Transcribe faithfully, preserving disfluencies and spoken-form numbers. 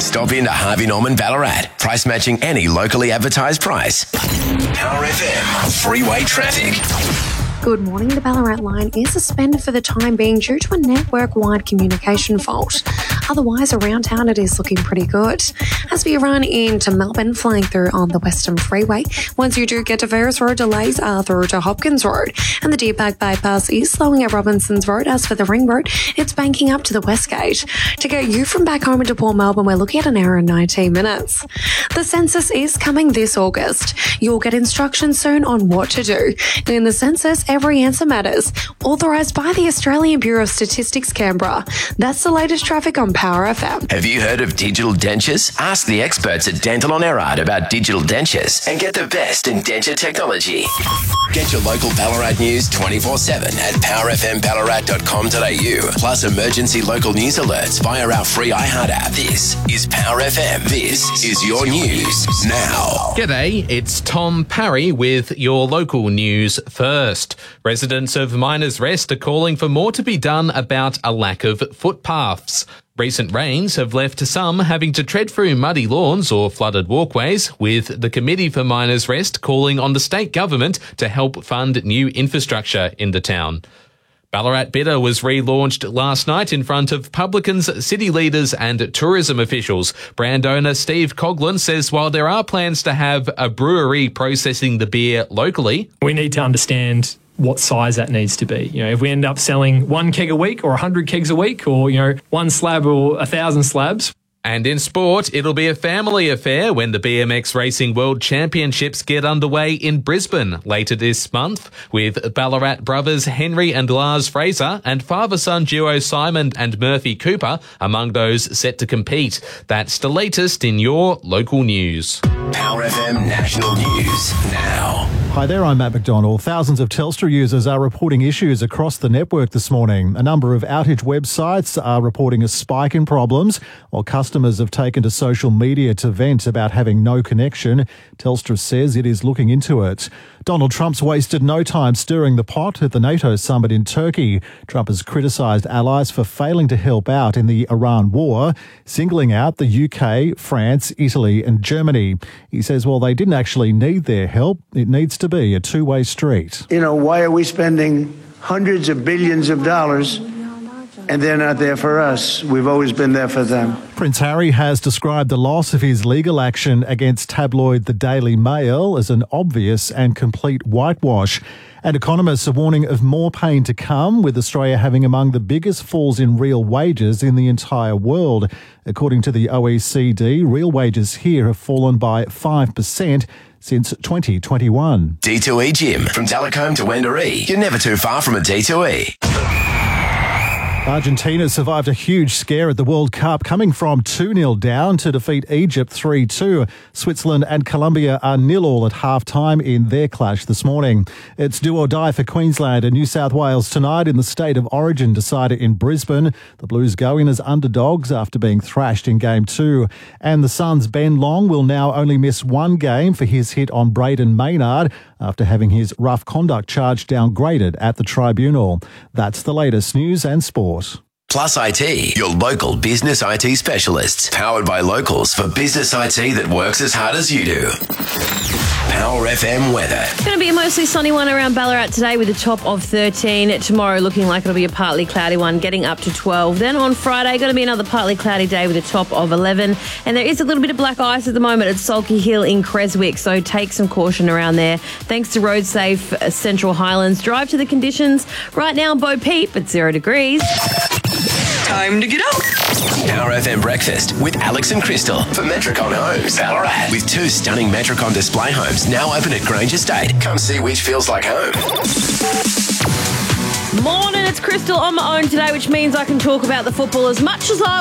Stop into Harvey Norman Ballarat. Price matching any locally advertised price. Power F M freeway traffic. Good morning. The Ballarat line is suspended for the time being due to a network-wide communication fault. Otherwise, around town it is looking pretty good. As we run into Melbourne, flying through on the Western Freeway, once you do get to Ferris Road, delays are through to Hopkins Road, and the Deerpack Bypass is slowing at Robinson's Road. As for the Ring Road, it's banking up to the West Gate. To get you from back home into Port Melbourne, we're looking at an hour and nineteen minutes. The census is coming this August. You'll get instructions soon on what to do. In the census, every answer matters. Authorised by the Australian Bureau of Statistics, Canberra. That's the latest traffic on Power F M. Have you heard of digital dentures? Ask the experts at Dental on Erard about digital dentures and get the best in denture technology. Get your local Ballarat news twenty-four seven at power f m ballarat dot com dot a u. Plus emergency local news alerts via our free iHeart app. This is Power F M. This is your news now. G'day, it's Tom Parry with your local news first. Residents of Miners Rest are calling for more to be done about a lack of footpaths. Recent rains have left some having to tread through muddy lawns or flooded walkways, with the Committee for Miners Rest calling on the state government to help fund new infrastructure in the town. Ballarat Bidder was relaunched last night in front of publicans, city leaders and tourism officials. Brand owner Steve Coughlin says while there are plans to have a brewery processing the beer locally, we need to understand what size that needs to be. You know, if we end up selling one keg a week or a hundred kegs a week, or, you know, one slab or a thousand slabs. And in sport, it'll be a family affair when the B M X Racing World Championships get underway in Brisbane later this month, with Ballarat brothers Henry and Lars Fraser and father-son duo Simon and Murphy Cooper among those set to compete. That's the latest in your local news. Power F M National News now. Hi there, I'm Matt McDonald. Thousands of Telstra users are reporting issues across the network this morning. A number of outage websites are reporting a spike in problems, while customers have taken to social media to vent about having no connection. Telstra says it is looking into it. Donald Trump's wasted no time stirring the pot at the NATO summit in Turkey. Trump has criticised allies for failing to help out in the Iran war, singling out the U K, France, Italy and Germany. He says, well, they didn't actually need their help. It needs to be a two-way street. You know, why are we spending hundreds of billions of dollars and they're not there for us? We've always been there for them. Prince Harry has described the loss of his legal action against tabloid The Daily Mail as an obvious and complete whitewash. And economists are warning of more pain to come, with Australia having among the biggest falls in real wages in the entire world. According to the O E C D, real wages here have fallen by five percent since twenty twenty-one. D two E Gym. From Talacombe to Wendouree. You're never too far from a D two E. Argentina survived a huge scare at the World Cup, coming from two nil down to defeat Egypt three two. Switzerland and Colombia are nil all at half-time in their clash this morning. It's do or die for Queensland and New South Wales tonight in the State of Origin decider in Brisbane. The Blues go in as underdogs after being thrashed in Game two. And the Suns' Ben Long will now only miss one game for his hit on Braden Maynard after having his rough conduct charge downgraded at the tribunal. That's the latest news and sport. Plus I T, your local business I T specialists. Powered by locals for business I T that works as hard as you do. Power F M weather. It's going to be a mostly sunny one around Ballarat today with a top of thirteen. Tomorrow looking like it'll be a partly cloudy one, getting up to twelve. Then on Friday, going to be another partly cloudy day with a top of eleven. And there is a little bit of black ice at the moment at Sulky Hill in Creswick, so take some caution around there. Thanks to Road Safe Central Highlands. Drive to the conditions. Right now, Bo Peep at zero degrees. Time to get up. Power F M Breakfast with Alex and Crystal for Metricon Homes, Ballarat. With two stunning Metricon display homes now open at Grange Estate. Come see which feels like home. Morning, it's Crystal on my own today, which means I can talk about the football as much as I